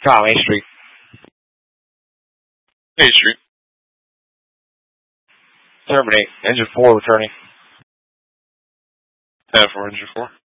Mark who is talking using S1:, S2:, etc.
S1: Kyle, Main Street.
S2: Main Street.
S1: Terminate. Engine 4 returning.
S2: 10 for engine 4.